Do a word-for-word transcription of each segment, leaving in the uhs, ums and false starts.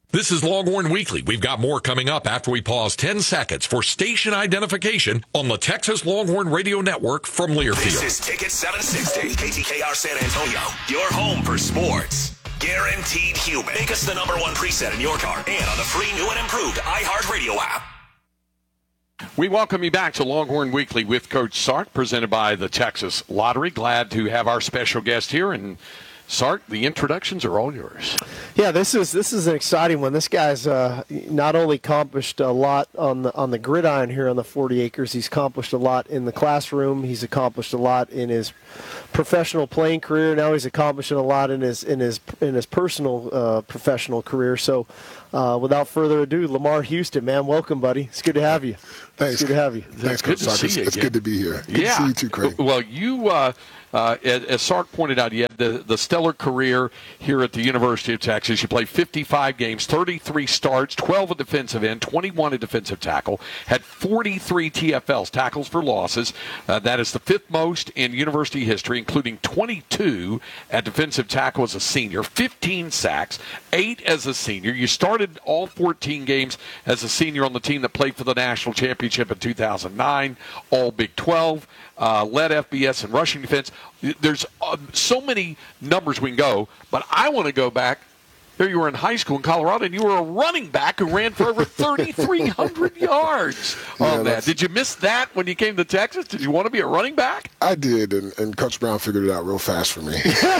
This is Longhorn Weekly. We've got more coming up after we pause ten seconds for station identification on the Texas Longhorn Radio Network from Learfield. This is Ticket seven sixty, K T K R San Antonio, your home for sports. Guaranteed human. Make us the number one preset in your car and on the free new and improved iHeartRadio app. We welcome you back to Longhorn Weekly with Coach Sark, presented by the Texas Lottery. Glad to have our special guest here. And Sark, the introductions are all yours. Yeah, this is this is an exciting one. This guy's uh, not only accomplished a lot on the on the gridiron here on the forty acres. He's accomplished a lot in the classroom. He's accomplished a lot in his professional playing career. Now he's accomplishing a lot in his in his in his personal uh, professional career. So, uh, without further ado, Lamar Houston, man, welcome, buddy. It's good to have you. Thanks. It's good to have you. Thanks, Coach Sark. It's, it's good to be here. Good yeah. to see you too, Craig. Well, you, uh, uh, as, as Sark pointed out, you had the, the stellar career here at the University of Texas. You played fifty-five games, thirty-three starts, twelve at defensive end, twenty-one at defensive tackle, had forty-three T F Ls, tackles for losses. Uh, that is the fifth most in university history, including twenty-two at defensive tackle as a senior, fifteen sacks, eight as a senior. You started all fourteen games as a senior on the team that played for the national championship in two thousand nine, all Big twelve, uh, led F B S in rushing defense. There's uh, so many numbers we can go, but I want to go back. There you were in high school in Colorado, and you were a running back who ran for over thirty-three hundred yards yeah, on that. Did you miss that when you came to Texas? Did you want to be a running back? I did, and, and Coach Brown figured it out real fast for me.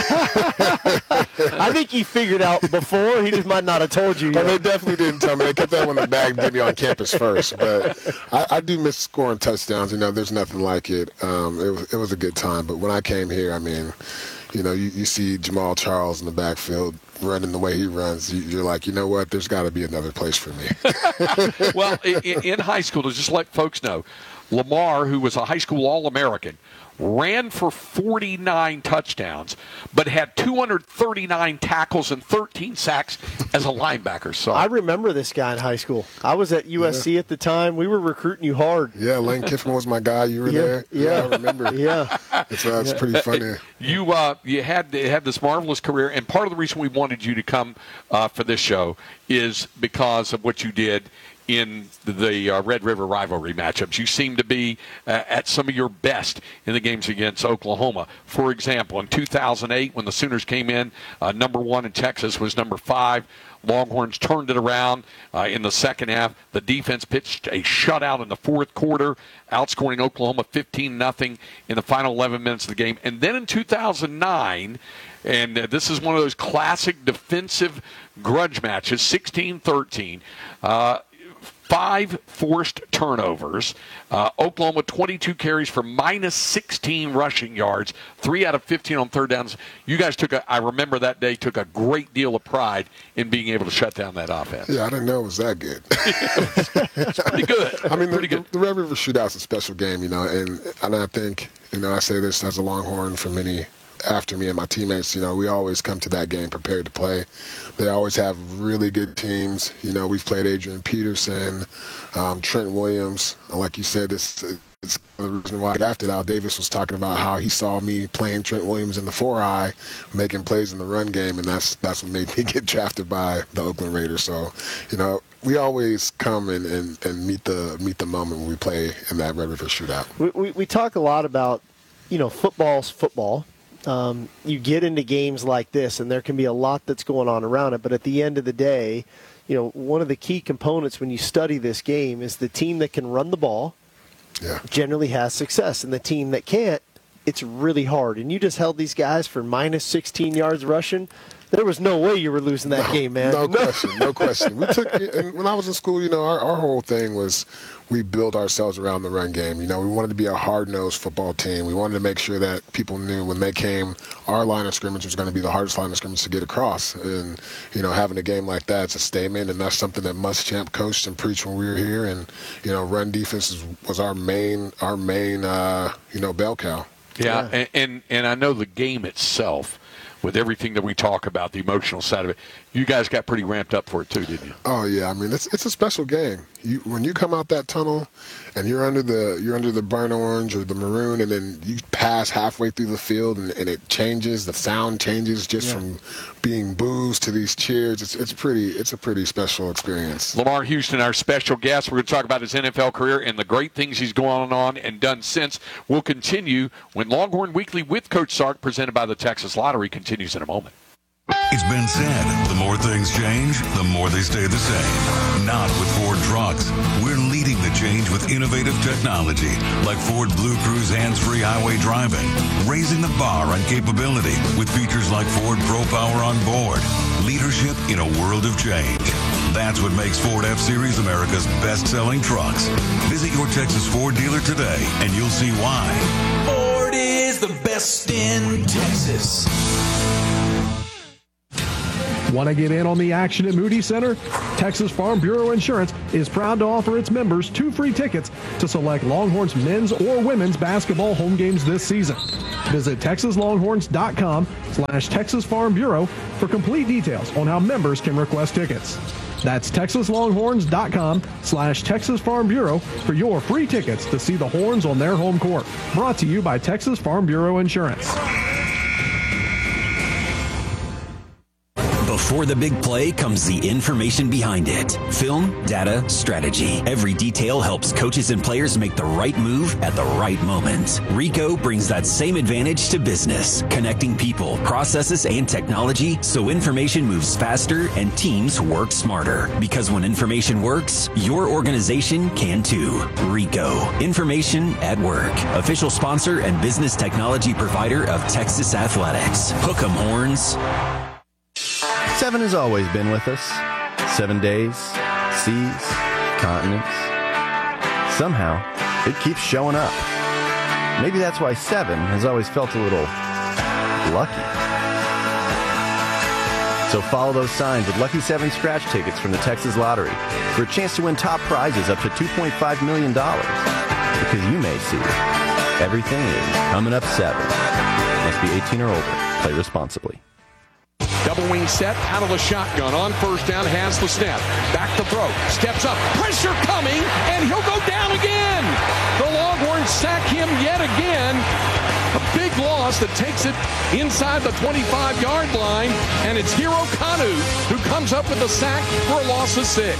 I think he figured out before. He just might not have told you yet. Well, they definitely didn't tell me. They kept that one in the bag and get me on campus first. But I, I do miss scoring touchdowns. You know, there's nothing like it. Um, it was, it was a good time. But when I came here, I mean, you know, you, you see Jamal Charles in the backfield running the way he runs. You, you're like, you know what? There's got to be another place for me. Well, in, in high school, to just let folks know, Lamar, who was a high school All-American, ran for forty-nine touchdowns, but had two hundred thirty-nine tackles and thirteen sacks as a linebacker. So I remember this guy in high school. I was at U S C yeah. at the time. We were recruiting you hard. Yeah, Lane Kiffin was my guy. You were yeah, there. Yeah, yeah, I remember. Yeah, it's, uh, it's pretty funny. You uh, you had had this marvelous career, and part of the reason we wanted you to come uh, for this show is because of what you did in the uh, Red River rivalry matchups. You seem to be uh, at some of your best in the games against Oklahoma. For example, in two thousand eight, when the Sooners came in, uh, number one in Texas was number five. Longhorns turned it around uh, in the second half. The defense pitched a shutout in the fourth quarter, outscoring Oklahoma fifteen nothing in the final eleven minutes of the game. And then in two thousand nine, and uh, this is one of those classic defensive grudge matches, sixteen thirteen, uh, five forced turnovers. Uh, Oklahoma, twenty-two carries for minus sixteen rushing yards, three out of fifteen on third downs. You guys took a, I remember that day, took a great deal of pride in being able to shut down that offense. Yeah, I didn't know it was that good. It's pretty good. I mean, pretty the, good. the, the Red River Shootout's a special game, you know, and, and I think, you know, I say this as a Longhorn for many after me and my teammates, you know, we always come to that game prepared to play. They always have really good teams. You know, we've played Adrian Peterson, um, Trent Williams. Like you said, it's, it's the reason why after Al Davis was talking about how he saw me playing Trent Williams in the four-eye, making plays in the run game, and that's that's what made me get drafted by the Oakland Raiders. So, you know, we always come and, and, and meet the meet the moment when we play in that Red River Shootout. We, we, we talk a lot about, you know, football's football. Um, you get into games like this, and there can be a lot that's going on around it. But at the end of the day, you know, one of the key components when you study this game is the team that can run the ball yeah. generally has success. And the team that can't, it's really hard. And you just held these guys for minus sixteen yards rushing. There was no way you were losing that no, game, man. No, no question, no question. We took, and when I was in school, you know, our, our whole thing was we built ourselves around the run game. You know, we wanted to be a hard-nosed football team. We wanted to make sure that people knew when they came, our line of scrimmage was going to be the hardest line of scrimmage to get across. And, you know, having a game like that, it's a statement, and that's something that Muschamp coached and preached when we were here. And, you know, run defense is, was our main, our main, uh, you know, bell cow. Yeah, yeah. And, and and I know the game itself with everything that we talk about, the emotional side of it. You guys got pretty ramped up for it too, didn't you? Oh yeah, I mean it's it's a special game. You when you come out that tunnel, and you're under the you're under the burnt orange or the maroon, and then you pass halfway through the field, and, and it changes. The sound changes just yeah. from being boos to these cheers. It's it's pretty it's a pretty special experience. Lamar Houston, our special guest. We're going to talk about his N F L career and the great things he's gone on and done since. We'll continue when Longhorn Weekly with Coach Sark, presented by the Texas Lottery, continues in a moment. It's been said, the more things change, the more they stay the same. Not with Ford trucks. We're leading the change with innovative technology like Ford Blue Cruise hands-free highway driving, raising the bar on capability with features like Ford Pro Power on board. Leadership in a world of change. That's what makes Ford F-Series America's best-selling trucks. Visit your Texas Ford dealer today, and you'll see why. Ford is the best in Texas. Want to get in on the action at Moody Center? Texas Farm Bureau Insurance is proud to offer its members two free tickets to select Longhorns men's or women's basketball home games this season. Visit texas longhorns dot com slash Texas Farm Bureau for complete details on how members can request tickets. That's texas longhorns dot com slash Texas Farm Bureau for your free tickets to see the Horns on their home court. Brought to you by Texas Farm Bureau Insurance. Before the big play comes the information behind it. Film, data, strategy. Every detail helps coaches and players make the right move at the right moment. Rico brings that same advantage to business, connecting people, processes, and technology so information moves faster and teams work smarter. Because when information works, your organization can too. Rico. Information at work. Official sponsor and business technology provider of Texas Athletics. Hook 'em, Horns. Seven has always been with us. Seven days, seas, continents. Somehow, it keeps showing up. Maybe that's why seven has always felt a little lucky. So follow those signs with Lucky seven scratch tickets from the Texas Lottery for a chance to win top prizes up to two point five million dollars. Because you may see everything is coming up seven. Must be eighteen or older. Play responsibly. Double wing set, out of the shotgun, on first down, has the snap. Back to throw, steps up, pressure coming, and he'll go down again. The Longhorns sack him yet again. A big loss that takes it inside the twenty-five-yard line, and it's Hero Kanu who comes up with the sack for a loss of six.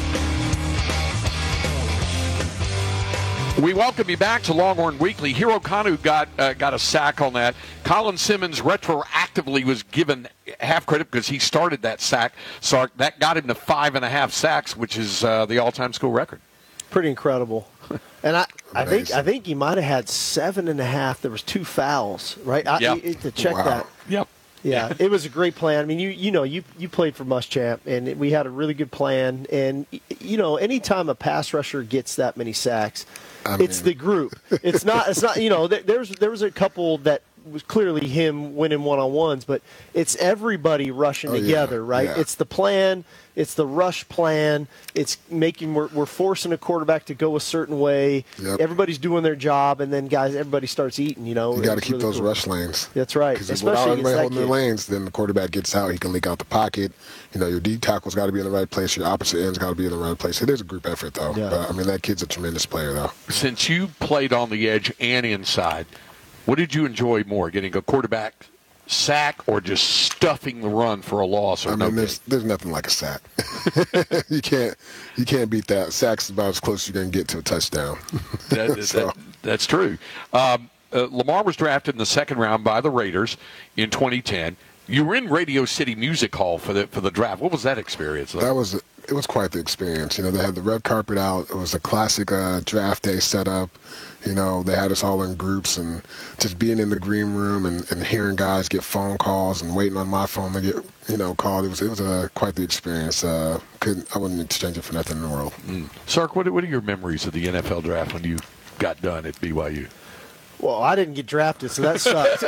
We welcome you back to Longhorn Weekly. Hero Kanu got uh, got a sack on that. Colin Simmons retroactively was given half credit because he started that sack. So that got him to five and a half sacks, which is uh, the all-time school record. Pretty incredible. And I, I think I think he might have had seven and a half. There was two fouls, right? I, yep. I, to check Wow. that. Yep. Yeah, it was a great plan. I mean, you you know, you you played for Muschamp, and we had a really good plan. And, you know, anytime a pass rusher gets that many sacks, I mean, it's the group. It's not, it's not. You know, there's there was a couple that was clearly him winning one-on-ones, but it's everybody rushing oh, together, yeah, right? yeah. It's the plan. It's the rush plan. It's making we're, we're forcing a quarterback to go a certain way. Yep. Everybody's doing their job, and then guys, everybody starts eating. You know, you got to keep really those cool. rush lanes. That's right. Because especially without everybody against holding that their kid. lanes, then the quarterback gets out. He can leak out the pocket. You know, your D tackle's got to be in the right place. Your opposite end's got to be in the right place. It is a group effort, though. Yeah. But, I mean, that kid's a tremendous player, though. Since you played on the edge and inside, what did you enjoy more, getting a quarterback sack or just stuffing the run for a loss? Or I no mean, there's, there's nothing like a sack. you can't you can't beat that. Sack's about as close as you're going to get to a touchdown. that, so. that, that's true. Um, uh, Lamar was drafted in the second round by the Raiders in twenty ten. You were in Radio City Music Hall for the for the draft. What was that experience like? That was it was quite the experience. You know, they had the red carpet out. It was a classic uh, draft day setup. You know, they had us all in groups, and just being in the green room and, and hearing guys get phone calls and waiting on my phone to get, you know, called. It was it was uh, quite the experience. Uh, couldn't I wouldn't exchange it for nothing in the world. Mm. Sark, what, what are your memories of the N F L draft when you got done at B Y U? Well, I didn't get drafted, so that sucked.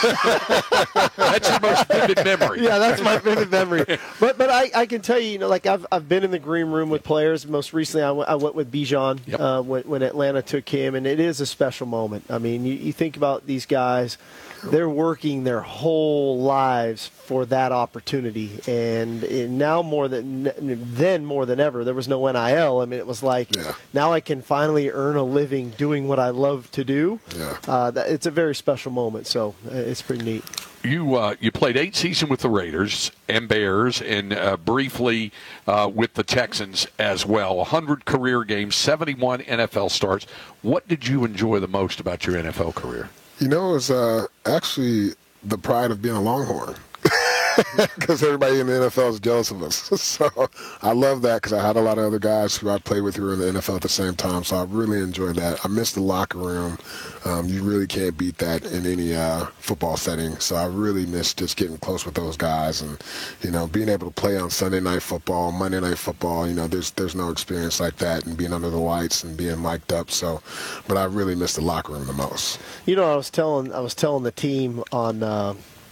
That's your most vivid memory. Yeah, that's my vivid memory. But but I, I can tell you, you know, like I've I've been in the green room with players. Most recently, I went, I went with Bijan yep. uh, when when Atlanta took him, and it is a special moment. I mean, you, you think about these guys they're working their whole lives for that opportunity. And it, now more than then, more than ever, there was no N I L. I mean, it was like, yeah. now I can finally earn a living doing what I love to do. Yeah. Uh, that, it's a very special moment, so it's pretty neat. You uh, you played eight seasons with the Raiders and Bears, and uh, briefly uh, with the Texans as well. one hundred career games, seventy-one N F L starts. What did you enjoy the most about your N F L career? You know, it was uh, actually the pride of being a Longhorn. Because everybody in the N F L is jealous of us. So I love that because I had a lot of other guys who I played with who were in the N F L at the same time. So I really enjoyed that. I miss the locker room. Um, you really can't beat that in any uh, football setting. So I really miss just getting close with those guys and, you know, being able to play on Sunday Night Football, Monday Night Football. You know, there's there's no experience like that, and being under the lights and being mic'd up. So, but I really miss the locker room the most. You know, I was telling I was telling the team on. Uh,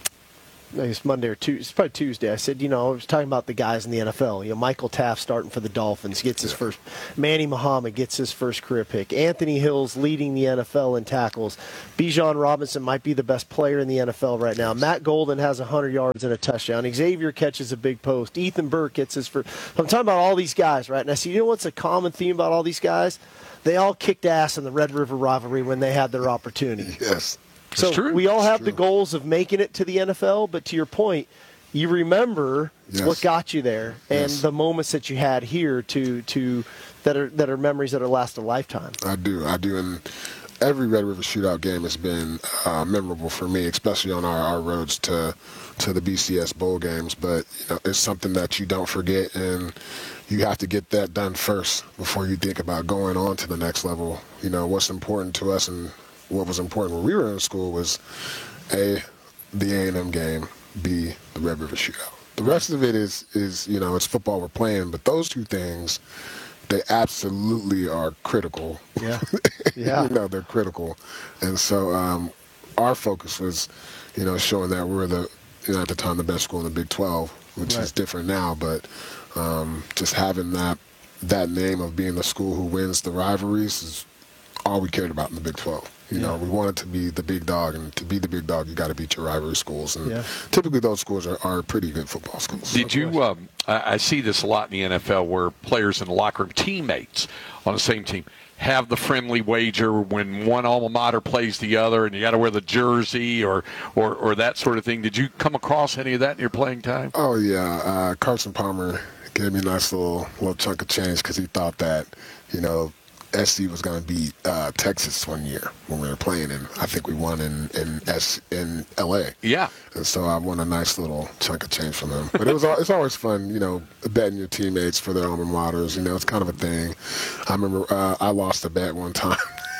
I guess Monday or Tuesday, it's probably Tuesday. I said, you know, I was talking about the guys in the N F L. You know, Michael Taft starting for the Dolphins gets his yeah. first. Manny Muhammad gets his first career pick. Anthony Hill's leading the N F L in tackles. Bijan Robinson might be the best player in the N F L right now. Matt Golden has one hundred yards and a touchdown. Xavier catches a big post. Ethan Burke gets his first. I'm talking about all these guys, right? And I see, you know what's a common theme about all these guys? They all kicked ass in the Red River rivalry when they had their opportunity. Yes. So true. we all it's have true. the goals of making it to the N F L, but to your point, you remember yes. what got you there and yes. the moments that you had here to to that are that are memories that are last a lifetime. I do, I do, and every Red River Shootout game has been uh, memorable for me, especially on our, our roads to to the B C S Bowl games. But you know, it's something that you don't forget, and you have to get that done first before you think about going on to the next level. You know, what's important to us and what was important when we were in school was A, the A and M game, B, the Red River Shootout. The rest of it is, is, you know, it's football we're playing, but those two things, they absolutely are critical. Yeah. Yeah. You know, they're critical. And so um, our focus was, you know, showing that we're the, you know, at the time, the best school in the Big twelve, which right. is different now, but um, just having that that name of being the school who wins the rivalries is all we cared about in the Big twelve. You yeah. know, we wanted to be the big dog, and to be the big dog, you got to beat your rivalry schools. And yeah. typically those schools are, are pretty good football schools. Did you, um, I, I see this a lot in the N F L where players in the locker room, teammates on the same team, have the friendly wager when one alma mater plays the other and you got to wear the jersey or, or, or that sort of thing. Did you come across any of that in your playing time? Oh, yeah. Uh, Carson Palmer gave me a nice little, little chunk of change because he thought that, you know, S C was going to beat uh, Texas one year when we were playing, and I think we won in in, S, in L A. Yeah. And so I won a nice little chunk of change from him. But it was it's always fun, you know, betting your teammates for their alma maters. You know, it's kind of a thing. I remember uh, I lost a bet one time.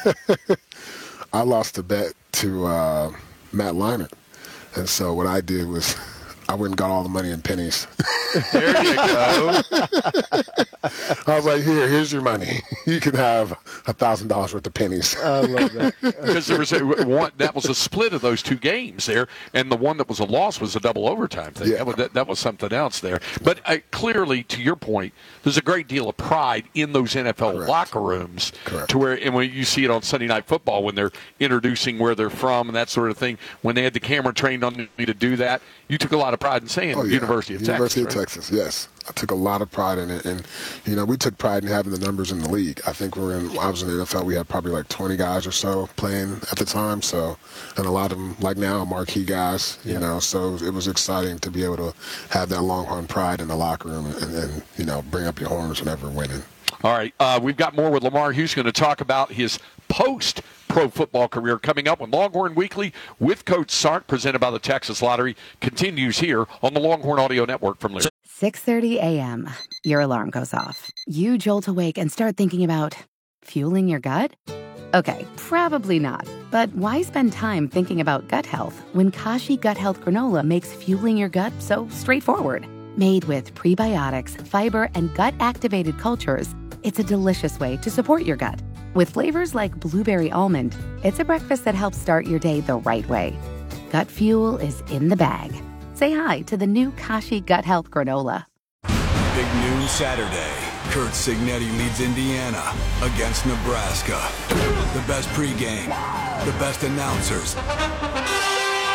I lost a bet to uh, Matt Leinart. And so what I did was I went and got all the money in pennies. There you go. I was like, here, here's your money. You can have a thousand dollars worth of pennies. I love that. Because there was a, one, that was a split of those two games there, and the one that was a loss was a double overtime thing. Yeah. That, was, that, that was something else there. But uh, clearly, to your point, there's a great deal of pride in those N F L Correct. locker rooms. Correct. To where, and when you see it on Sunday Night Football, when they're introducing where they're from and that sort of thing, when they had the camera trained on me to do that, you took a lot of pride in saying oh, yeah. University of University Texas. University of right? Texas, yes. I took a lot of pride in it, and you know, we took pride in having the numbers in the league. I think we're in. I was in the N F L. We had probably like twenty guys or so playing at the time. So, and a lot of them, like now, are marquee guys. You yeah. know, so it was exciting to be able to have that Longhorn pride in the locker room, and, and you know, bring up your horns whenever winning. All right, uh, we've got more with Lamar Houston going to talk about his post-pro football career coming up when Longhorn Weekly with Coach Sark, presented by the Texas Lottery, continues here on the Longhorn Audio Network from Lear. six thirty a.m. Your alarm goes off. You jolt awake and start thinking about fueling your gut? Okay, probably not. But why spend time thinking about gut health when Kashi Gut Health Granola makes fueling your gut so straightforward? Made with prebiotics, fiber, and gut-activated cultures, it's a delicious way to support your gut. With flavors like blueberry almond, it's a breakfast that helps start your day the right way. Gut fuel is in the bag. Say hi to the new Kashi Gut Health Granola. Big noon Saturday. Kurt Signetti leads Indiana against Nebraska. The best pregame, the best announcers,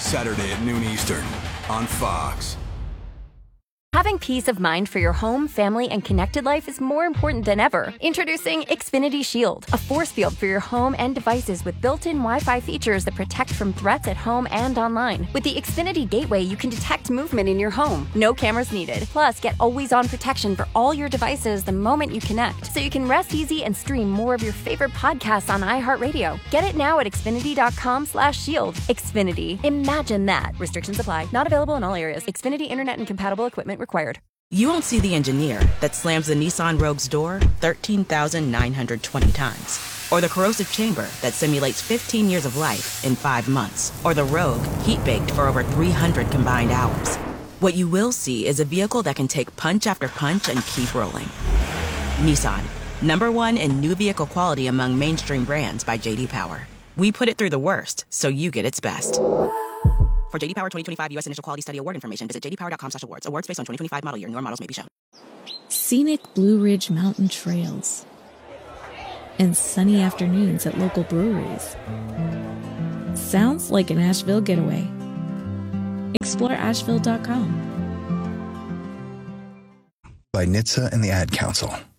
Saturday at noon Eastern on Fox. Having peace of mind for your home, family, and connected life is more important than ever. Introducing Xfinity Shield, a force field for your home and devices with built-in Wi-Fi features that protect from threats at home and online. With the Xfinity Gateway, you can detect movement in your home. No cameras needed. Plus, get always-on protection for all your devices the moment you connect, so you can rest easy and stream more of your favorite podcasts on iHeartRadio. Get it now at Xfinity.com slash shield. Xfinity. Imagine that. Restrictions apply. Not available in all areas. Xfinity Internet and compatible equipment required. You won't see the engineer that slams the Nissan Rogue's door thirteen thousand nine hundred twenty times. Or the corrosive chamber that simulates fifteen years of life in five months. Or the Rogue heat-baked for over three hundred combined hours. What you will see is a vehicle that can take punch after punch and keep rolling. Nissan, number one in new vehicle quality among mainstream brands by J D Power. We put it through the worst, so you get its best. For J D Power twenty twenty-five U S Initial Quality Study Award information, visit j d power dot com slash awards. Awards based on twenty twenty-five model year. Newer models may be shown. Scenic Blue Ridge Mountain trails and sunny afternoons at local breweries. Sounds like an Asheville getaway. Explore asheville dot com. By N H T S A and the Ad Council.